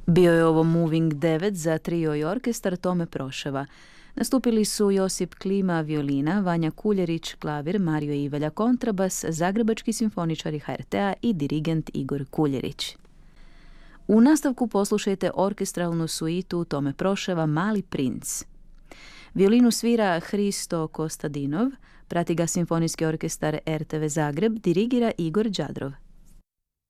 Bio je ovo Moving 9 za trio i orkestar Tome Proševa. Nastupili su Josip Klima violina, Vanja Kuljerić klavir, Mario Ivelja kontrabas, zagrebački simfoničari HRT-a i dirigent Igor Kuljerić. U nastavku poslušajte orkestralnu suitu Tome Proševa Mali princ. Violinu svira Hristo Kostadinov, prati ga simfonijski orkestar RTV Zagreb, dirigira Igor Đadrov.